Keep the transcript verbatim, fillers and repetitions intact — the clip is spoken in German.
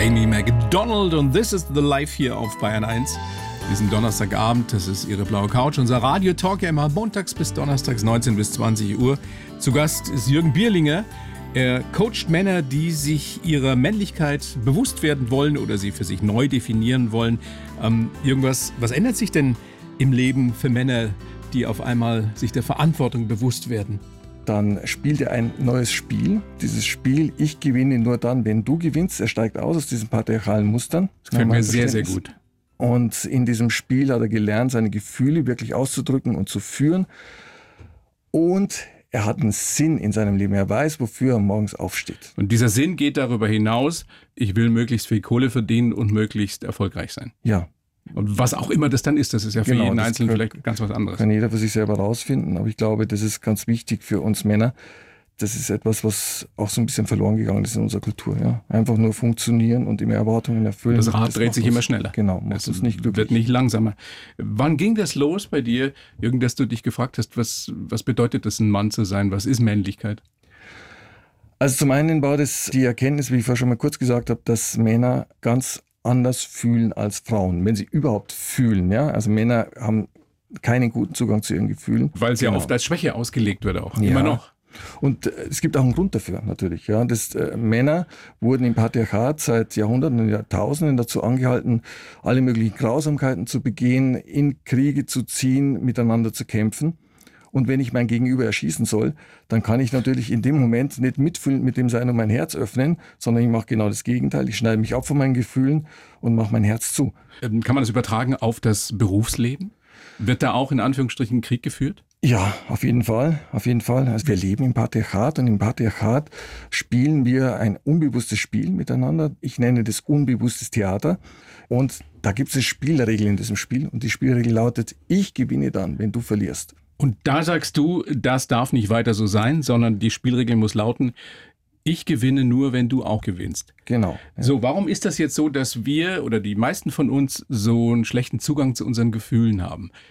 Amy Macdonald und This is the Life hier auf Bayern eins. Diesen Donnerstagabend, das ist Ihre blaue Couch, unser Radio-Talk ja immer montags bis donnerstags neunzehn bis zwanzig Uhr. Zu Gast ist Jürgen Bierlinger. Er coacht Männer, die sich ihrer Männlichkeit bewusst werden wollen oder sie für sich neu definieren wollen. Ähm, irgendwas, was ändert sich denn im Leben für Männer, die auf einmal sich der Verantwortung bewusst werden? Dann spielt er ein neues Spiel. Dieses Spiel, ich gewinne nur dann, wenn du gewinnst. Er steigt aus aus diesen patriarchalen Mustern. Das gefällt mir sehr, sehr gut. Und in diesem Spiel hat er gelernt, seine Gefühle wirklich auszudrücken und zu führen. Und er hat einen Sinn in seinem Leben. Er weiß, wofür er morgens aufsteht. Und dieser Sinn geht darüber hinaus, ich will möglichst viel Kohle verdienen und möglichst erfolgreich sein. Ja. Und was auch immer das dann ist, das ist ja für Genau, jeden das Einzelnen kann, vielleicht ganz was anderes. Kann jeder für sich selber rausfinden, aber ich glaube, das ist ganz wichtig für uns Männer. Das ist etwas, was auch so ein bisschen verloren gegangen ist in unserer Kultur. Ja? Einfach nur funktionieren und immer Erwartungen erfüllen. Das Rad das dreht sich uns, immer schneller. Genau, macht es uns nicht glücklich. Wird nicht langsamer. Wann ging das los bei dir, Jürgen, dass du dich gefragt hast, was, was bedeutet es, ein Mann zu sein? Was ist Männlichkeit? Also zum einen war das die Erkenntnis, wie ich vorher schon mal kurz gesagt habe, dass Männer ganz anders fühlen als Frauen, wenn sie überhaupt fühlen. Ja? Also Männer haben keinen guten Zugang zu ihren Gefühlen. Weil es genau. ja oft als Schwäche ausgelegt wird auch, ja. immer noch. Und äh, es gibt auch einen Grund dafür natürlich. Ja. Das, äh, Männer wurden im Patriarchat seit Jahrhunderten und Jahrtausenden dazu angehalten, alle möglichen Grausamkeiten zu begehen, in Kriege zu ziehen, miteinander zu kämpfen. Und wenn ich mein Gegenüber erschießen soll, dann kann ich natürlich in dem Moment nicht mitfühlend mit dem sein und mein Herz öffnen, sondern ich mache genau das Gegenteil. Ich schneide mich ab von meinen Gefühlen und mache mein Herz zu. Kann man das übertragen auf das Berufsleben? Wird da auch in Anführungsstrichen Krieg geführt? Ja, auf jeden Fall, auf jeden Fall. Also wir leben im Patriarchat und im Patriarchat spielen wir ein unbewusstes Spiel miteinander. Ich nenne das unbewusstes Theater. Und da gibt es Spielregeln in diesem Spiel. Und die Spielregel lautet, ich gewinne dann, wenn du verlierst. Und da sagst du, das darf nicht weiter so sein, sondern die Spielregel muss lauten, ich gewinne nur, wenn du auch gewinnst. Genau. Ja. So, warum ist das jetzt so, dass wir oder die meisten von uns so einen schlechten Zugang zu unseren Gefühlen haben?